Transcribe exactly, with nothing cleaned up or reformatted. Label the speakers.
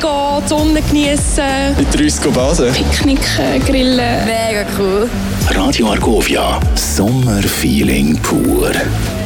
Speaker 1: Gehen, die Sonne genießen.
Speaker 2: Mit der Rüst baden.
Speaker 1: Picknick, grillen.
Speaker 3: Mega cool.
Speaker 4: Radio Argovia, Sommerfeeling pur.